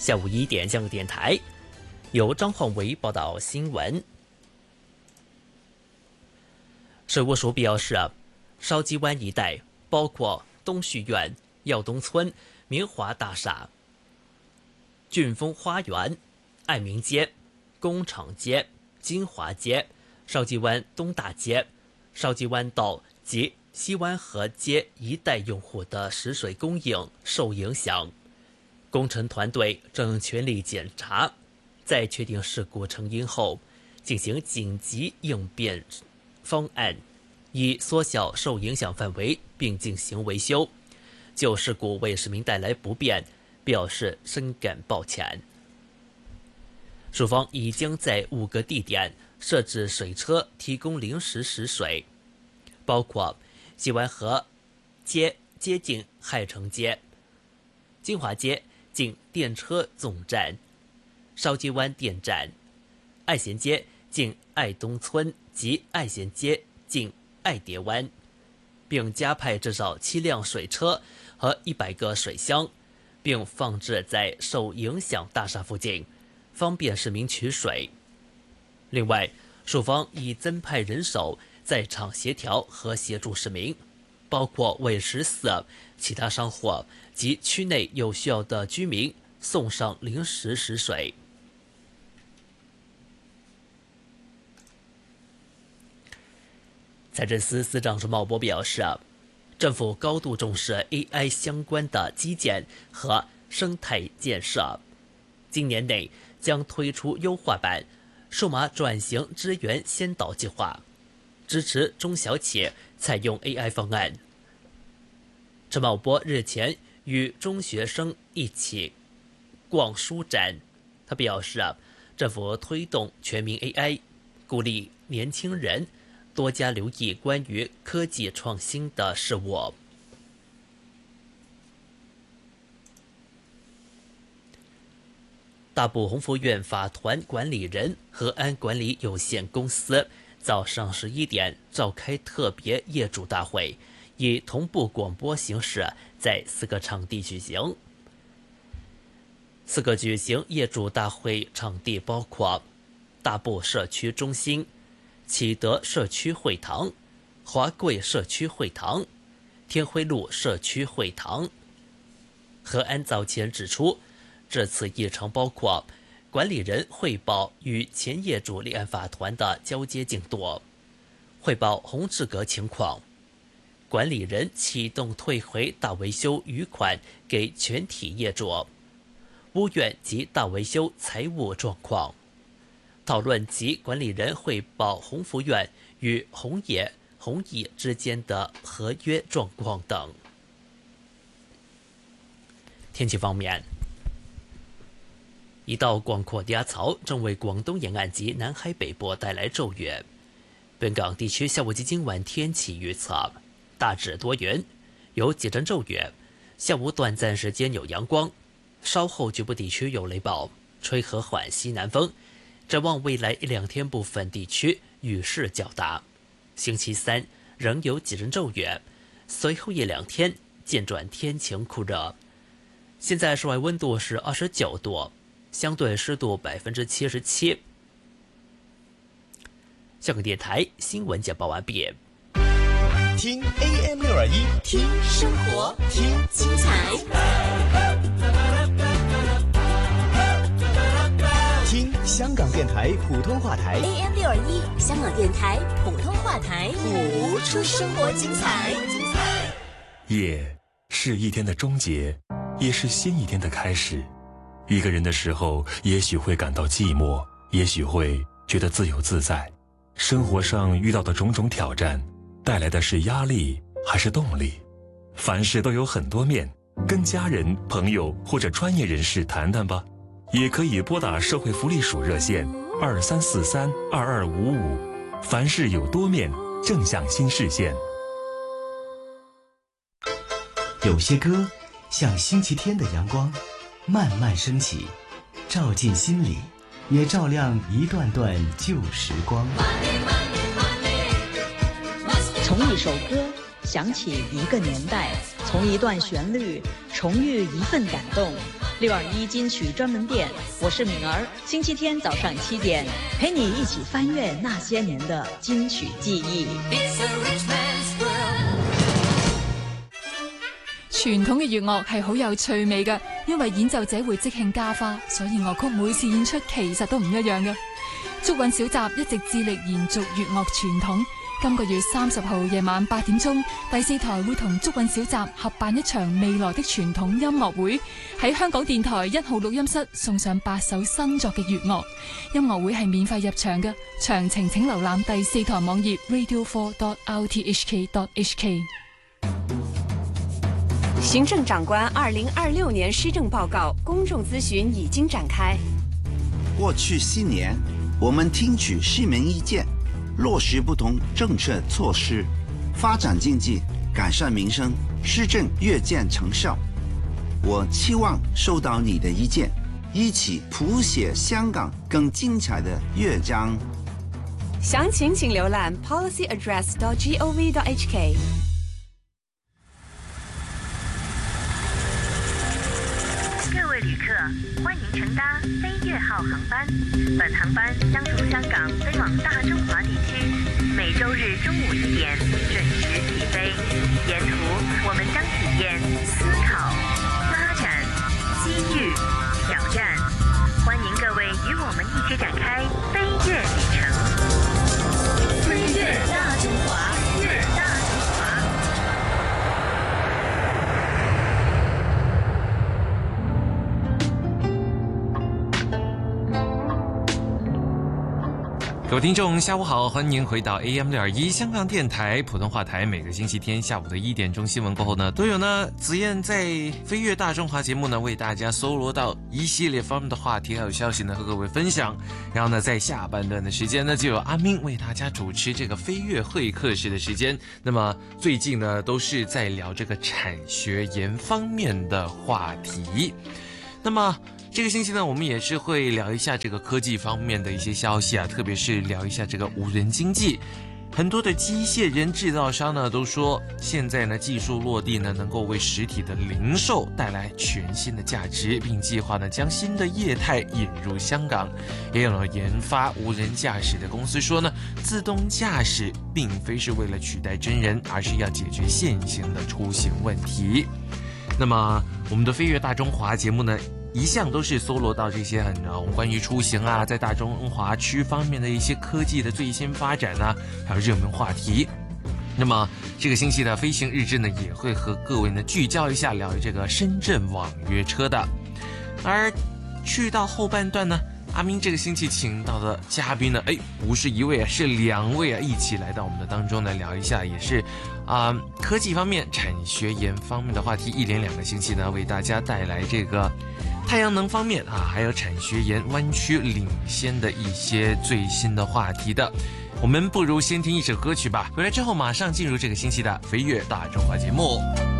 下午1点，香港电台由张焕维报道新闻。水务署表示，筲箕湾一带包括东旭苑、耀东村、明华大厦、俊峰花园、爱民街、工厂街、金华街、筲箕湾东大街、筲箕湾道及西湾河街一带用户的食水供应受影响。工程团队正全力检查，在确定事故成因后，进行紧急应变方案，以缩小受影响范围并进行维修。就事故为市民带来不便，表示深感抱歉。署方已经在5个地点设置水车提供临时食水，包括西湾河街接近海城街、金华街近电车总站、筲箕湾电站、爱贤街近爱东村及爱贤街近爱蝶湾，并加派至少7辆水车和100个水箱，并放置在受影响大厦附近，方便市民取水。另外，署方已增派人手在场协调和协助市民，包括为14其他商户及区内有需要的居民送上临时食水。财政司司长陈茂波表示，政府高度重视 AI 相关的基建和生态建设，今年内将推出优化版数码转型支援先导计划，支持中小企采用 AI 方案。陈茂波日前与中学生一起逛书展，他表示，政府推动全民 AI， 鼓励年轻人多加留意关于科技创新的事物。大埔鸿福苑法团管理人和安管理有限公司早上11点召开特别业主大会，以同步广播形式在4个场地举行。4个举行业主大会场地包括大埔社区中心、启德社区会堂、华贵社区会堂、天辉路社区会堂。何安早前指出，这次议程包括管理人汇报与前业主立案法团的交接进度，汇报红字格情况，管理人启动退回大维修余款给全体业主，屋苑及大维修财务状况，讨论及管理人汇报鸿福苑与鸿益之间的合约状况等。天气方面，一道广阔低压槽正为广东沿岸及南海北部带来骤雨。本港地区下午及今晚天气预测大致多云，有几阵骤雨，下午短暂时间有阳光，稍后局部地区有雷暴，吹和缓西南风。展望未来1-2天，部分地区雨势较大。星期3仍有几阵骤雨，随后1-2天渐转天晴酷热。现在室外温度是29度，相对湿度77%。香港电台新闻简报完毕。 听 AM621， 听生活，听精彩， 听香港电台普通话台 AM621， 香港电台普通话台，谱出生活精彩。 夜是一天的终结，也是新一天的开始。一个人的时候，也许会感到寂寞，也许会觉得自由自在。生活上遇到的种种挑战，带来的是压力还是动力？凡事都有很多面，跟家人、朋友或者专业人士谈谈吧。也可以拨打社会福利署热线23432255。凡事有多面，正向新视线。 有些歌像星期天的阳光，慢慢升起，照进心里，也照亮一段段旧时光。 从一首歌想起一个年代，从一段旋律重遇一份感动。621金曲专门店，我是敏儿，星期天早上7點，陪你一起翻閱那些年的金曲記憶。 傳統嘅粵樂係好有趣味嘅，因為演奏者會即興加花，所以樂曲每次演出其實都唔一樣嘅。竹韻小集一直致力延續粵樂傳統。今個月30號夜晚8點鐘，第4台會同竹韻小集合辦一場未來的傳統音樂會，喺香港電台1號錄音室送上8首新作嘅粵樂。音樂會係免費入場嘅，詳情請瀏覽第4台網頁 radio4.rthk.hk。 行政長官2026年施政報告公眾諮詢已經展開。 過去4年，我們聽取市民意見，落實不同政策措施，發展經濟，改善民生，施政越見成效。我期望收到你的意見，一起譜寫香港更精彩的樂章。 詳情請瀏覽 policyaddress.gov.hk。 各位旅客，欢迎乘搭飞跃号航班。本航班将从香港飞往大中华地区，每周日中午1点准时起飞。沿途我们将体验思考、发展、机遇、挑战。欢迎各位与我们一起展开飞跃旅程。飞跃大中华，跃大中华。 各位听众下午好，欢迎回到 AM621 香港电台普通话台。每个星期天下午的1点钟新闻过后呢，都有呢子燕在飞跃大中华节目呢为大家搜罗到一系列方面的话题还有消息呢和各位分享。然后呢在下半段的时间呢就有阿明为大家主持这个飞跃会客室的时间。那么最近呢都是在聊这个产学研方面的话题。那么这个星期呢我们也是会聊一下这个科技方面的一些消息啊，特别是聊一下这个无人经济。很多的机械人制造商呢都说现在呢技术落地呢能够为实体的零售带来全新的价值，并计划呢将新的业态引入香港。也有了研发无人驾驶的公司说呢，自动驾驶并非是为了取代真人，而是要解决现行的出行问题。那么我们的飞跃大中华节目呢一向都是搜罗到这些很关于出行啊，在大中华区方面的一些科技的最新发展啊，还有热门话题。那么这个星期的飞行日志呢，也会和各位呢聚焦一下，聊这个深圳网约车的。而去到后半段呢，阿明这个星期请到的嘉宾呢，不是一位啊，是2位啊，一起来到我们的当中来聊一下，也是科技方面、产学研方面的话题。一连2个星期呢，为大家带来这个太阳能方面啊，还有产学研湾区领先的一些最新的话题的。我们不如先听一首歌曲吧，回来之后马上进入这个星期的飞跃大中华节目。